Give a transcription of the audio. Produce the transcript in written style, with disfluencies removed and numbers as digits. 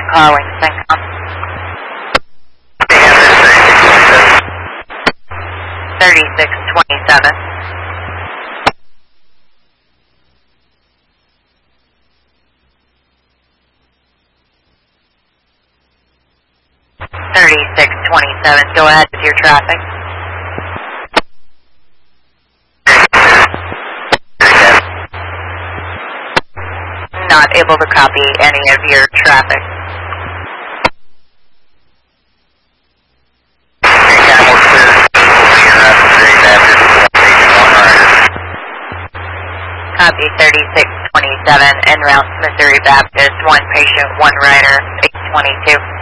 calling Syncom. 3627. 3627. Go ahead with your traffic. Not able to copy any of your traffic. Copy 3627, en route to Missouri Baptist, 1 patient, 1 rider, 822.